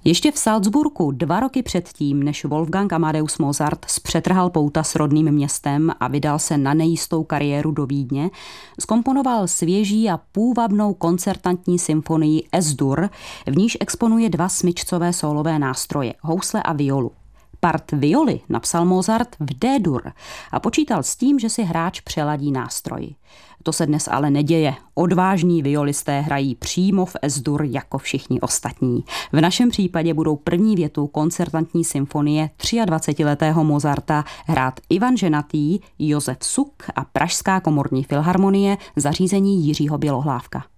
Ještě v Salzburgu 2 roky předtím, než Wolfgang Amadeus Mozart zpřetrhal pouta s rodným městem a vydal se na nejistou kariéru do Vídně, zkomponoval svěží a půvabnou koncertantní symfonii S-dur, v níž exponuje 2 smyčcové sólové nástroje, housle a violu. Part violy napsal Mozart v D-dur a počítal s tím, že si hráč přeladí nástroj. To se dnes ale neděje. Odvážní violisté hrají přímo v S-dur jako všichni ostatní. V našem případě budou první větu koncertantní symfonie 23letého Mozarta hrát Ivan Ženatý, Josef Suk a Pražská komorní filharmonie za řízení Jiřího Bělohlávka.